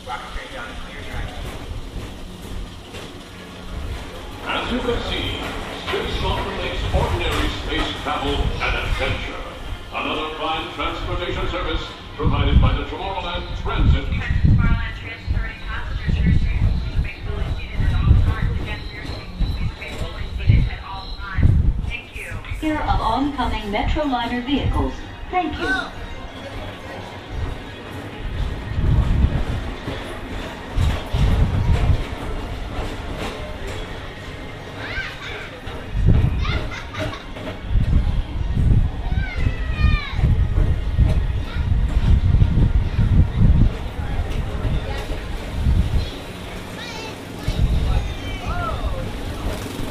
As you can see, SpaceShuttle makes ordinary space travel an adventure. Another prime transportation service provided by the Tomorrowland Transit. Tomorrowland transferring passengers here soon. Please remain fully seated at all times. Again, here soon. Please remain fully seated at all times. Thank you. Here of oncoming Metroliner vehicles. Thank you.